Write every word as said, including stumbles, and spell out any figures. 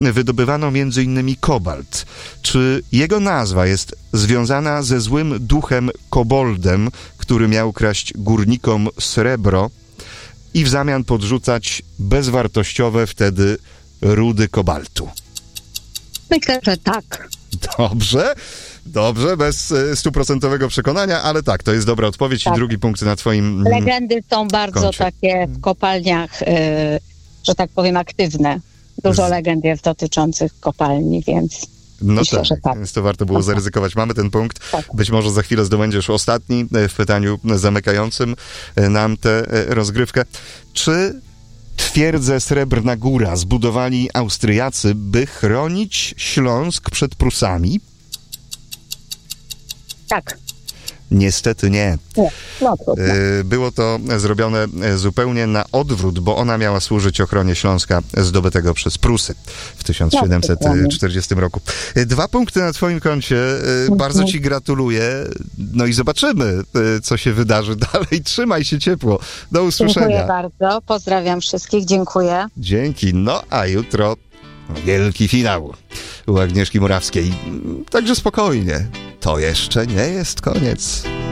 wydobywano między innymi kobalt. Czy jego nazwa jest związana ze złym duchem koboldem, który miał kraść górnikom srebro i w zamian podrzucać bezwartościowe wtedy rudy kobaltu? Myślę, że tak. Dobrze, dobrze, bez stuprocentowego przekonania, ale tak, to jest dobra odpowiedź tak. I drugi punkt na twoim Legendy są bardzo koncie. Takie w kopalniach, yy, że tak powiem, aktywne. Dużo Z... legend jest dotyczących kopalni, więc no myślę, tak, że tak. Więc to warto było tak. zaryzykować. Mamy ten punkt. Tak. Być może za chwilę zdobędziesz ostatni w pytaniu zamykającym nam tę rozgrywkę. Czy twierdzę Srebrna Góra zbudowali Austriacy, by chronić Śląsk przed Prusami? Tak. Niestety nie. Nie. No, trudno. Było to zrobione zupełnie na odwrót, bo ona miała służyć ochronie Śląska zdobytego przez Prusy w tysiąc siedemset czterdziestym roku. Dwa punkty na twoim koncie. Bardzo ci gratuluję. No i zobaczymy, co się wydarzy dalej. Trzymaj się ciepło. Do usłyszenia. Dziękuję bardzo. Pozdrawiam wszystkich. Dziękuję. Dzięki. No a jutro wielki finał u Agnieszki Murawskiej. Także spokojnie. To jeszcze nie jest koniec.